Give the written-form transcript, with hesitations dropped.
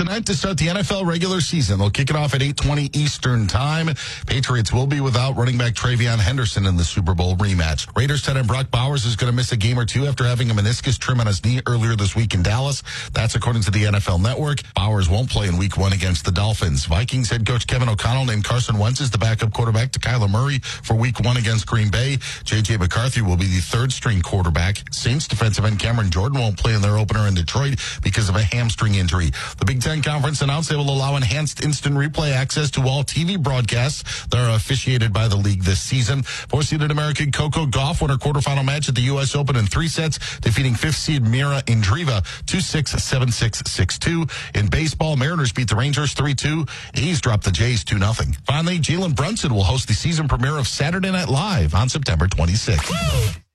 tonight to start the NFL regular season. They'll kick it off at 8:20 Eastern Time. Patriots will be without running back TreVeyon Henderson in the Super Bowl rematch. Raiders tight end Brock Bowers is going to miss a game or two after having a meniscus trim on his knee earlier this week in Dallas. That's according to the NFL Network. Bowers won't play in Week 1 against the Dolphins. Vikings head coach Kevin O'Connell named Carson Wentz as the backup quarterback to Kyler Murray for Week 1 against Green Bay. J.J. McCarthy will be the third-string quarterback. Saints defensive end Cameron Jordan won't play in their opener in Detroit because of a hamstring injury. The Big Ten Conference announced they will allow enhanced instant replay access to all TV broadcasts that are officiated by the league this season. Four-seeded American Coco Gauff won her quarterfinal match at the U.S. Open in 3 sets, defeating fifth-seed Mira Andreeva 2-6, 7-6, 6-2. In baseball, Mariners beat the Rangers 3-2. A's dropped the Jays 2-0. Finally, Jalen Brunson will host the season premiere of Saturday Night Live on September 26th.